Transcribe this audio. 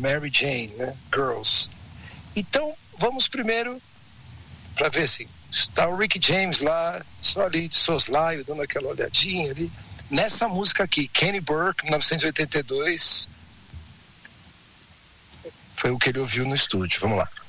Mary Jane, né? Girls. Então, vamos primeiro para ver se está o Rick James lá, só ali de soslaio, dando aquela olhadinha ali. Nessa música aqui, Kenny Burke, 1982, foi o que ele ouviu no estúdio. Vamos lá.